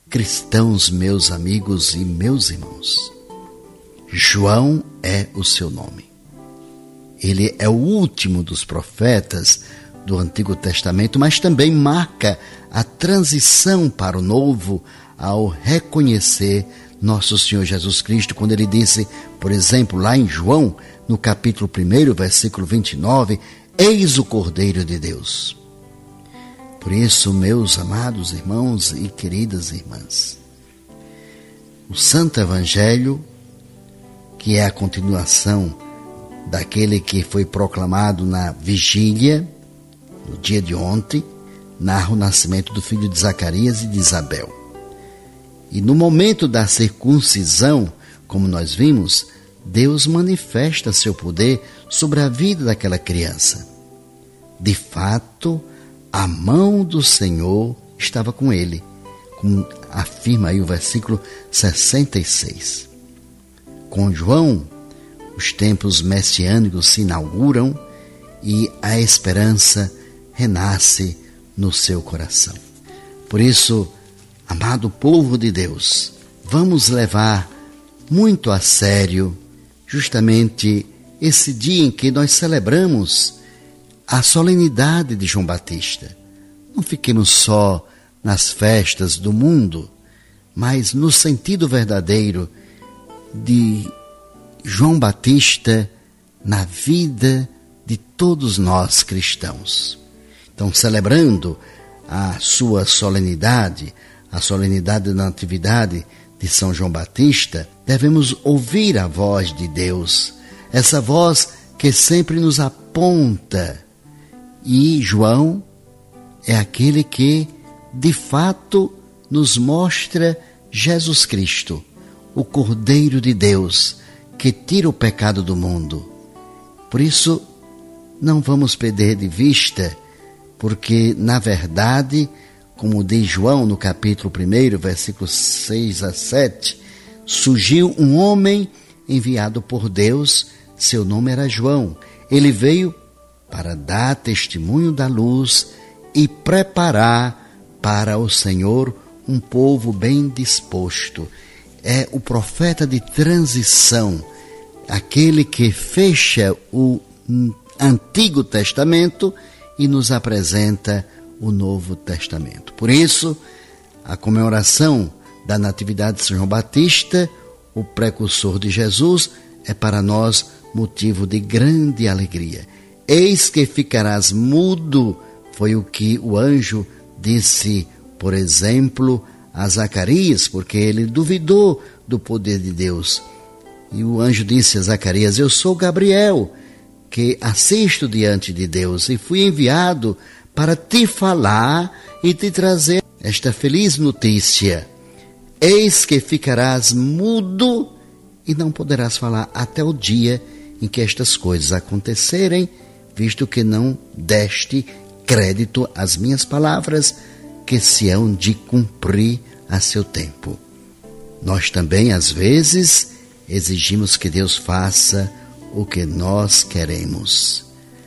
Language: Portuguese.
cristãos, meus amigos e meus irmãos. João é o seu nome. Ele é o último dos profetas do Antigo Testamento, mas também marca a transição para o Novo ao reconhecer nosso Senhor Jesus Cristo, quando ele disse, por exemplo, lá em João, no capítulo 1, versículo 29, eis o Cordeiro de Deus. Por isso, meus amados irmãos e queridas irmãs, o Santo Evangelho, que é a continuação daquele que foi proclamado na vigília, no dia de ontem, narra o nascimento do filho de Zacarias e de Isabel. E no momento da circuncisão, como nós vimos, Deus manifesta seu poder sobre a vida daquela criança. De fato, a mão do Senhor estava com ele, como afirma aí o versículo 66. Com João, os tempos messiânicos se inauguram e a esperança renasce no seu coração. Por isso, amado povo de Deus, vamos levar muito a sério justamente esse dia em que nós celebramos a solenidade de João Batista. Não fiquemos só nas festas do mundo, mas no sentido verdadeiro de João Batista na vida de todos nós cristãos. Então, celebrando a sua solenidade, a solenidade da Natividade de São João Batista, devemos ouvir a voz de Deus, essa voz que sempre nos aponta. E João é aquele que, de fato, nos mostra Jesus Cristo, o Cordeiro de Deus, que tira o pecado do mundo. Por isso, não vamos perder de vista, porque, na verdade, como diz João no capítulo 1, versículos 6 a 7, surgiu um homem enviado por Deus, seu nome era João. Ele veio para dar testemunho da luz e preparar para o Senhor um povo bem disposto. É o profeta de transição, aquele que fecha o Antigo Testamento e nos apresenta o Novo Testamento. Por isso, a comemoração da Natividade de São João Batista, o precursor de Jesus, é para nós motivo de grande alegria. Eis que ficarás mudo, foi o que o anjo disse, por exemplo, a Zacarias, porque ele duvidou do poder de Deus. E o anjo disse a Zacarias, eu sou Gabriel, que assisto diante de Deus e fui enviado para te falar e te trazer esta feliz notícia. Eis que ficarás mudo e não poderás falar até o dia em que estas coisas acontecerem, visto que não deste crédito às minhas palavras, que se hão de cumprir a seu tempo. Nós também, às vezes, exigimos que Deus faça o que nós queremos.